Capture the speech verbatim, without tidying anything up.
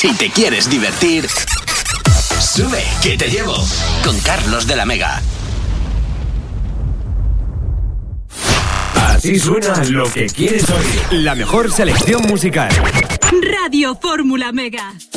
Si te quieres divertir, sube, que te llevo. Con Carlos de la Mega. Así suena lo que quieres oír. La mejor selección musical. Radio Fórmula Mega.